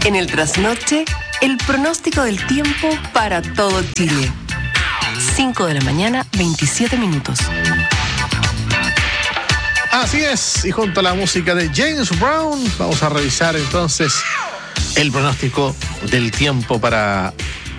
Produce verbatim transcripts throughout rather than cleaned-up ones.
En el trasnoche, el pronóstico del tiempo para todo Chile. cinco de la mañana, veintisiete minutos. Así es, y junto a la música de James Brown, vamos a revisar entonces el pronóstico del tiempo para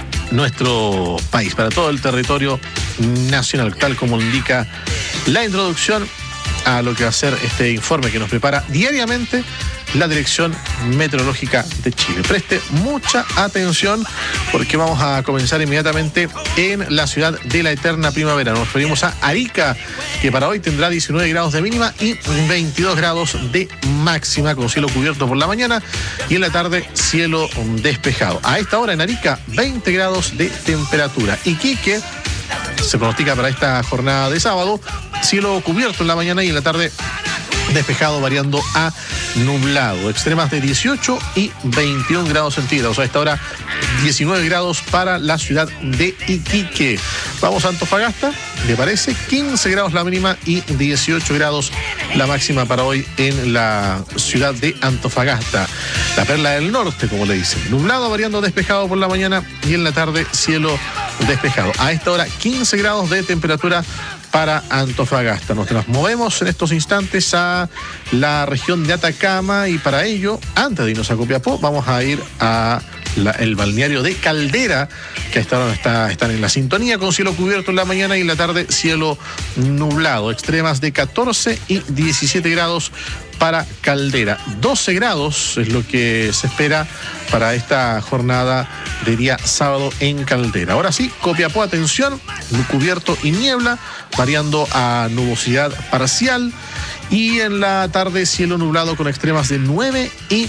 nuestro país, para todo el territorio nacional, tal como indica la introducción a lo que va a ser este informe que nos prepara diariamente la Dirección Meteorológica de Chile. Preste mucha atención porque vamos a comenzar inmediatamente en la ciudad de la eterna primavera. Nos referimos a Arica, que para hoy tendrá diecinueve grados de mínima y veintidós grados de máxima, con cielo cubierto por la mañana y en la tarde cielo despejado. A esta hora en Arica, veinte grados de temperatura. Iquique se pronostica para esta jornada de sábado cielo cubierto en la mañana y en la tarde despejado, variando a nublado. Extremas de dieciocho y veintiún grados centígrados. A esta hora, diecinueve grados para la ciudad de Iquique. Vamos a Antofagasta, ¿le parece? quince grados la mínima y dieciocho grados la máxima para hoy en la ciudad de Antofagasta. La perla del norte, como le dicen. Nublado, variando despejado por la mañana y en la tarde cielo despejado. A esta hora, quince grados de temperatura para Antofagasta. Nos movemos en estos instantes a la región de Atacama y para ello, antes de irnos a Copiapó, vamos a ir a la, el balneario de Caldera, que a esta hora está, están en la sintonía, con cielo cubierto en la mañana y en la tarde cielo nublado. Extremas de catorce y diecisiete grados para Caldera. doce grados es lo que se espera para esta jornada de día sábado en Caldera. Ahora sí, Copiapó, atención, cubierto y niebla, variando a nubosidad parcial y en la tarde cielo nublado con extremas de nueve y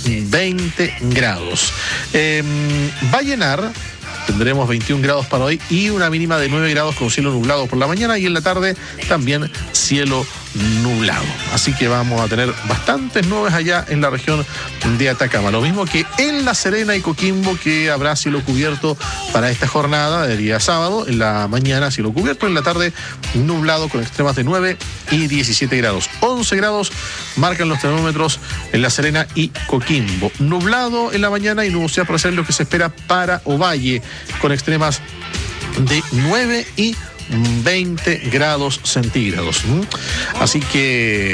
veinte grados. Eh, Vallenar, tendremos veintiún grados para hoy y una mínima de nueve grados con cielo nublado por la mañana y en la tarde también cielo nublado. Así que vamos a tener bastantes nubes allá en la región de Atacama. Lo mismo que en La Serena y Coquimbo, que habrá cielo cubierto para esta jornada de día sábado. En la mañana cielo cubierto, en la tarde nublado con extremas de nueve y diecisiete grados. once grados marcan los termómetros en La Serena y Coquimbo. Nublado en la mañana y nubosidad parcial lo que se espera para Ovalle, con extremas de nueve y veinte grados centígrados. Así que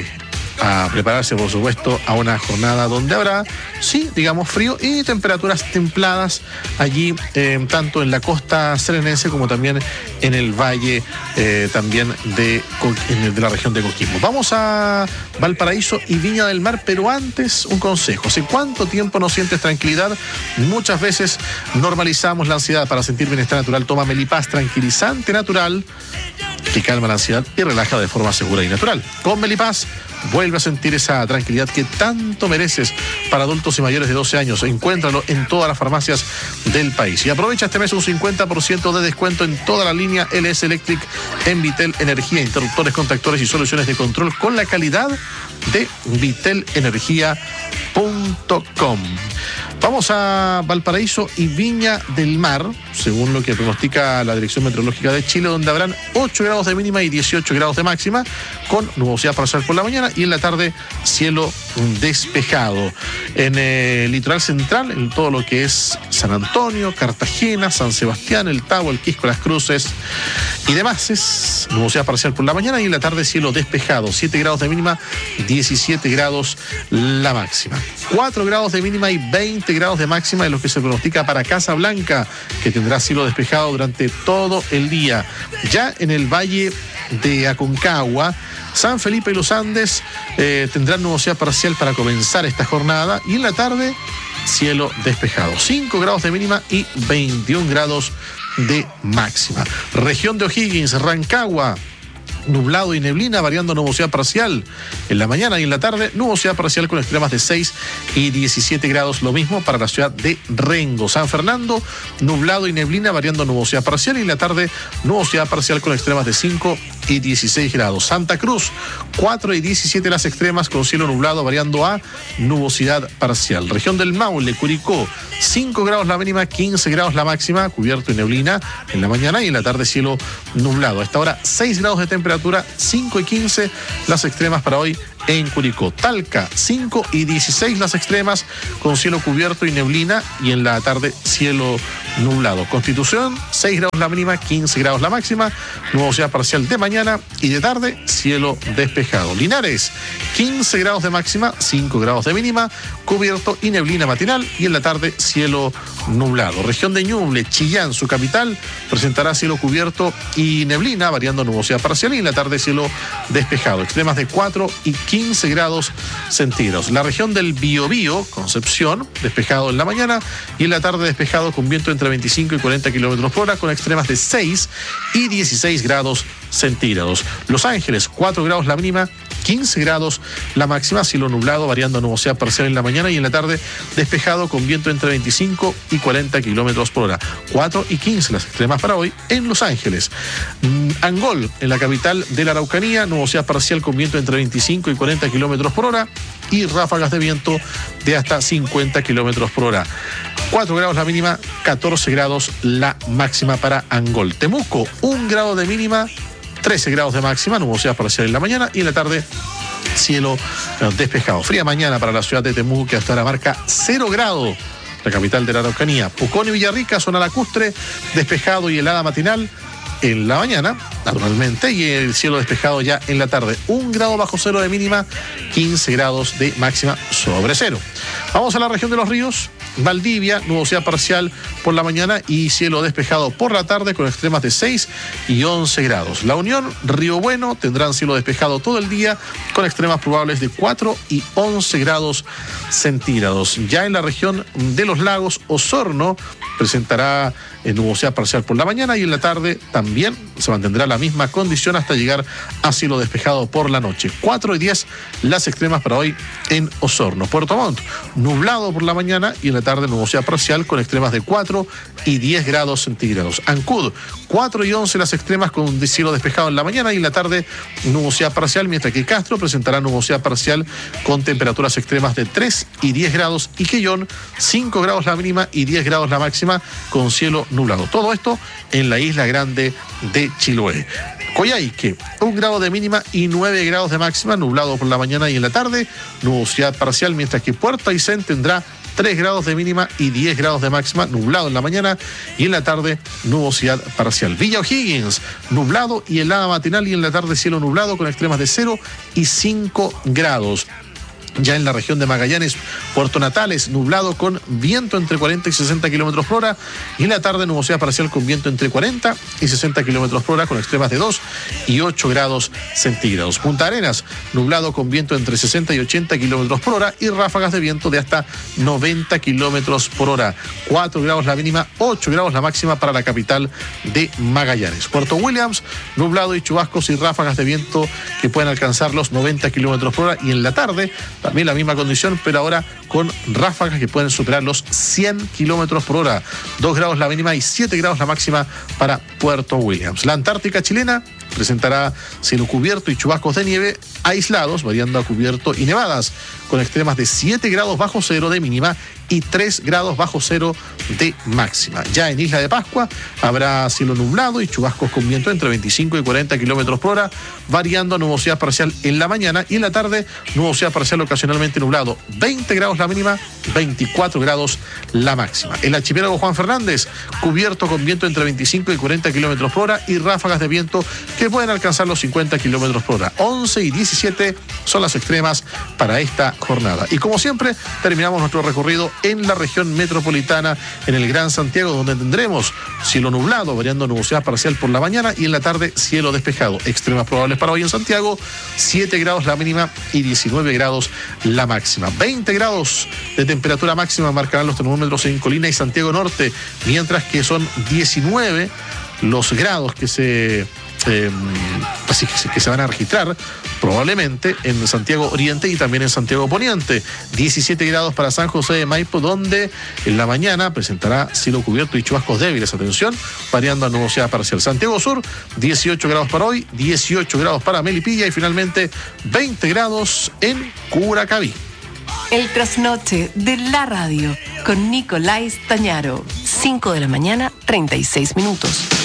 a prepararse, por supuesto, a una jornada donde habrá, sí, digamos, frío y temperaturas templadas allí, eh, tanto en la costa serenense como también en el valle eh, también de, de la región de Coquimbo. Vamos a Valparaíso y Viña del Mar, pero antes un consejo. ¿Hace cuánto tiempo no sientes tranquilidad? Muchas veces normalizamos la ansiedad. Para sentir bienestar natural, toma Melipaz, tranquilizante natural que calma la ansiedad y relaja de forma segura y natural. Con Melipaz vuelve a sentir esa tranquilidad que tanto mereces. Para adultos y mayores de doce años, encuéntralo en todas las farmacias del país. Y aprovecha este mes un cincuenta por ciento de descuento en toda la línea L S Electric en Vitel Energía, interruptores, contactores y soluciones de control con la calidad de vitel energía punto com. Vamos a Valparaíso y Viña del Mar, según lo que pronostica la Dirección Meteorológica de Chile, donde habrán ocho grados de mínima y dieciocho grados de máxima, con nubosidad parcial por la mañana y en la tarde cielo despejado. En el litoral central, en todo lo que es San Antonio, Cartagena, San Sebastián, El Tabo, El Quisco, Las Cruces y demás, es nubosidad parcial por la mañana y en la tarde cielo despejado. siete grados de mínima, diecisiete grados la máxima. cuatro grados de mínima y veinte grados de máxima es lo que se pronostica para Casablanca, que tendrá cielo despejado durante todo el día. Ya en el valle de Aconcagua, San Felipe y los Andes eh, tendrán nubosidad parcial para comenzar esta jornada y en la tarde cielo despejado. cinco grados de mínima y veintiún grados de máxima. Región de O'Higgins, Rancagua, nublado y neblina, variando nubosidad parcial en la mañana y en la tarde, nubosidad parcial con extremas de seis y diecisiete grados, lo mismo para la ciudad de Rengo. San Fernando, nublado y neblina, variando nubosidad parcial y en la tarde, nubosidad parcial con extremas de cinco y dieciséis grados. Santa Cruz, cuatro y diecisiete las extremas con cielo nublado variando a nubosidad parcial. Región del Maule, Curicó, cinco grados la mínima, quince grados la máxima, cubierto y neblina en la mañana y en la tarde cielo nublado. A esta hora seis grados de temperatura, cinco y quince las extremas para hoy en Curicó. Talca, cinco y dieciséis las extremas con cielo cubierto y neblina y en la tarde cielo nublado. Constitución, seis grados la mínima, quince grados la máxima, nubosidad parcial de mañana y de tarde cielo despejado. Linares, quince grados de máxima, cinco grados de mínima, cubierto y neblina matinal y en la tarde cielo nublado. Región de Ñuble, Chillán, su capital, presentará cielo cubierto y neblina, variando nubosidad parcial y en la tarde cielo despejado. Extremas de cuatro y quince grados centígrados. La región del Biobío, Concepción, despejado en la mañana y en la tarde despejado con viento entre veinticinco y cuarenta kilómetros por hora con extremas de seis y dieciséis grados centígrados. Los Ángeles, cuatro grados la mínima, quince grados la máxima, cielo nublado, variando nubosidad parcial en la mañana y en la tarde despejado con viento entre veinticinco y cuarenta kilómetros por hora. cuatro y quince las extremas para hoy en Los Ángeles. Angol, en la capital de la Araucanía, nubosidad parcial con viento entre veinticinco y cuarenta kilómetros por hora y ráfagas de viento de hasta cincuenta kilómetros por hora. cuatro grados la mínima, catorce grados la máxima para Angol. Temuco, un grado de mínima, trece grados de máxima, nubosidad parcial en la mañana y en la tarde cielo despejado. Fría mañana para la ciudad de Temuco, que hasta ahora marca cero grados, la capital de la Araucanía. Pucón y Villarrica, zona lacustre, despejado y helada matinal en la mañana, naturalmente, y el cielo despejado ya en la tarde. Un grado bajo cero de mínima, quince grados de máxima sobre cero. Vamos a la región de los ríos. Valdivia, nubosidad parcial por la mañana y cielo despejado por la tarde con extremas de seis y once grados. La Unión, Río Bueno, tendrán cielo despejado todo el día con extremas probables de cuatro y once grados centígrados. Ya en la región de los lagos, Osorno presentará nubosidad parcial por la mañana y en la tarde también se mantendrá la misma condición hasta llegar a cielo despejado por la noche. cuatro y diez las extremas para hoy en Osorno. Puerto Montt, nublado por la mañana y en la tarde nubosidad parcial con extremas de cuatro y diez grados centígrados. Ancud, cuatro y once las extremas con cielo despejado en la mañana y en la tarde nubosidad parcial, mientras que Castro presentará nubosidad parcial con temperaturas extremas de tres y diez grados y Quellón, cinco grados la mínima y diez grados la máxima con cielo nublado. Todo esto en la isla grande de Chiloé. Coyhaique, un grado de mínima y nueve grados de máxima, nublado por la mañana y en la tarde, nubosidad parcial, mientras que Puerto Aysén tendrá tres grados de mínima y diez grados de máxima, nublado en la mañana y en la tarde nubosidad parcial. Villa O'Higgins, nublado y helada matinal y en la tarde cielo nublado con extremas de cero y cinco grados. Ya en la región de Magallanes, Puerto Natales, nublado con viento entre cuarenta y sesenta kilómetros por hora y en la tarde nubosidad parcial con viento entre cuarenta y sesenta kilómetros por hora con extremas de dos y ocho grados centígrados. Punta Arenas, nublado con viento entre sesenta y ochenta kilómetros por hora y ráfagas de viento de hasta noventa kilómetros por hora. cuatro grados la mínima, ocho grados la máxima para la capital de Magallanes. Puerto Williams, nublado y chubascos y ráfagas de viento que pueden alcanzar los noventa kilómetros por hora y en la tarde también la misma condición, pero ahora con ráfagas que pueden superar los cien kilómetros por hora. dos grados la mínima y siete grados la máxima para Puerto Williams. La Antártica chilena presentará cielo cubierto y chubascos de nieve aislados, variando a cubierto y nevadas, con extremas de siete grados bajo cero de mínima y tres grados bajo cero de máxima. Ya en Isla de Pascua habrá cielo nublado y chubascos con viento entre veinticinco y cuarenta kilómetros por hora, variando a nubosidad parcial en la mañana y en la tarde nubosidad parcial ocasionalmente nublado. veinte grados la mínima, veinticuatro grados la máxima. El archipiélago Juan Fernández, cubierto con viento entre veinticinco y cuarenta kilómetros por hora y ráfagas de viento que pueden alcanzar los cincuenta kilómetros por hora. once y diecisiete son las extremas para esta jornada. Y como siempre, terminamos nuestro recorrido en la región metropolitana, en el Gran Santiago, donde tendremos cielo nublado, variando nubosidad parcial por la mañana y en la tarde cielo despejado. Extremas probables para hoy en Santiago, siete grados la mínima y diecinueve grados la máxima. veinte grados de temperatura máxima marcarán los termómetros en Colina y Santiago Norte, mientras que son diecinueve los grados que se eh, así que, que se van a registrar probablemente en Santiago Oriente y también en Santiago Poniente. diecisiete grados para San José de Maipo, donde en la mañana presentará cielo cubierto y chubascos débiles, atención, variando a nubosidad parcial. Santiago Sur, dieciocho grados para hoy, dieciocho grados para Melipilla y finalmente veinte grados en Curacaví. El trasnoche de la radio con Nicolás Tañaro. cinco de la mañana, treinta y seis minutos.